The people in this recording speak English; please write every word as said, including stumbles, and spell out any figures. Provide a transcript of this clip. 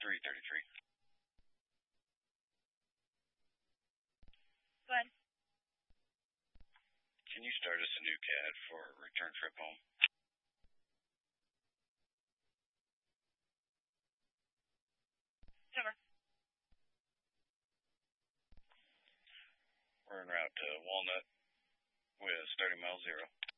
three thirty-three. Go ahead. Can you start us a new C A D for a return trip home? Summer. We're en route to Walnut with starting mile zero.